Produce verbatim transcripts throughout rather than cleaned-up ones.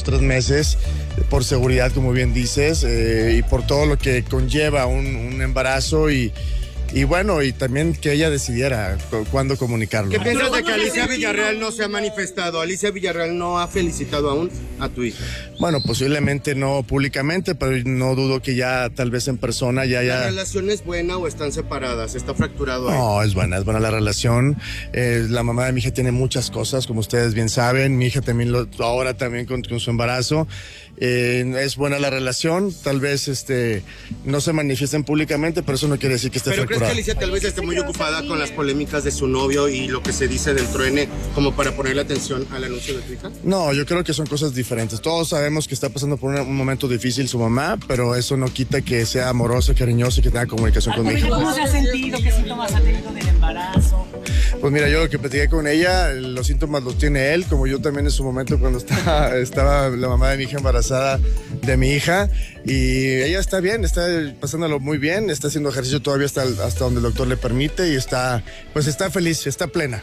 tres meses, por seguridad, como bien dices, eh, y por todo lo que conlleva un, un embarazo y... Y bueno, y también que ella decidiera cu cuándo comunicarlo. ¿Qué piensas de que Alicia Villarreal no se ha manifestado? Alicia Villarreal no ha felicitado aún a tu hija. Bueno, posiblemente no públicamente, pero no dudo que ya tal vez en persona ya ya... ¿La relación es buena o están separadas? ¿Está fracturado ahí? No, es buena, es buena la relación. Eh, la mamá de mi hija tiene muchas cosas, como ustedes bien saben. Mi hija también lo, ahora también con, con su embarazo. Eh, es buena la relación, tal vez este no se manifiesten públicamente, pero eso no quiere decir que esté ¿Pero fracturado. crees que Alicia tal vez esté muy ocupada con las polémicas de su novio y lo que se dice del truene como para ponerle atención al anuncio de tu hija? No, yo creo que son cosas diferentes. Todos sabemos que está pasando por una, un momento difícil su mamá, pero eso no quita que sea amorosa, cariñosa y que tenga comunicación con mi hija. ¿Cómo se ha sentido? ¿Qué síntomas ha tenido del embarazo? Pues mira, yo lo que platiqué con ella, los síntomas los tiene él, como yo también en su momento cuando estaba, estaba la mamá de mi hija embarazada de mi hija, y ella está bien, está pasándolo muy bien, está haciendo ejercicio todavía hasta, hasta donde el doctor le permite y está, pues está feliz, está plena.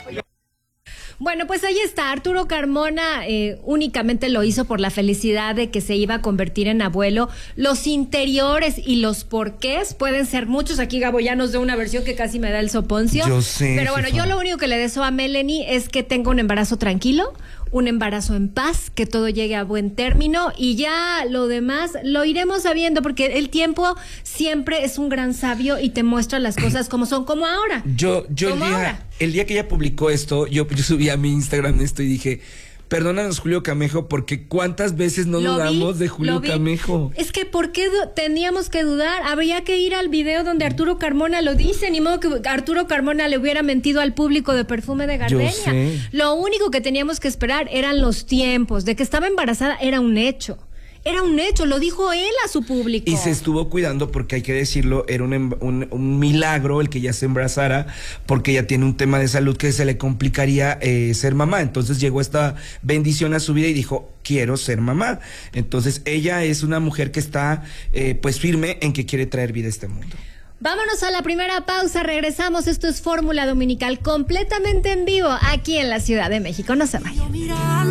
Bueno, pues ahí está. Arturo Carmona eh, únicamente lo hizo por la felicidad de que se iba a convertir en abuelo. Los interiores y los porqués pueden ser muchos. Aquí Gabo ya nos dio una versión que casi me da el soponcio. Yo sé. Pero bueno, jefa. yo lo único que le deseo a Melanie es que tenga un embarazo tranquilo, un embarazo en paz, que todo llegue a buen término y ya lo demás lo iremos sabiendo porque el tiempo siempre es un gran sabio y te muestra las cosas como son, como ahora. Yo, yo el Como día, ahora. el día que ella publicó esto, yo, yo subí a mi Instagram esto y dije, perdónanos Julio Camejo, porque cuántas veces no Lo dudamos vi, de lo Julio vi. Camejo. Es que ¿por qué du- teníamos que dudar? Habría que ir al video donde Arturo Carmona lo dice, ni modo que Arturo Carmona le hubiera mentido al público de Perfume de Gardenia. Yo sé. Lo único que teníamos que esperar eran los tiempos, de que estaba embarazada era un hecho. Era un hecho, lo dijo él a su público. Y se estuvo cuidando porque hay que decirlo, era un, em- un, un milagro el que ella se embarazara, porque ella tiene un tema de salud que se le complicaría eh, ser mamá. Entonces llegó esta bendición a su vida y dijo, quiero ser mamá. Entonces ella es una mujer que está eh, pues firme en que quiere traer vida a este mundo. Vámonos a la primera pausa, regresamos. Esto es Fórmula Dominical completamente en vivo aquí en la Ciudad de México. No se vayan.